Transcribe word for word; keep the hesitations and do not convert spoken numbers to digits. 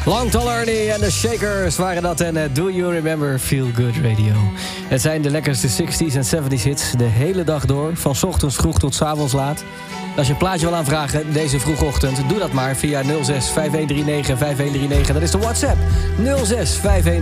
Long Tall Ernie en de Shakers waren dat en uh, Do You Remember Feel Good Radio. Het zijn de lekkerste zestig's en zeventig's hits de hele dag door. Van 's ochtends vroeg tot 's avonds laat. Als je een plaatje wil aanvragen deze vroegochtend, doe dat maar via nul zes vijf een drie negen vijf een drie negen. Dat is de WhatsApp nul zes vijf een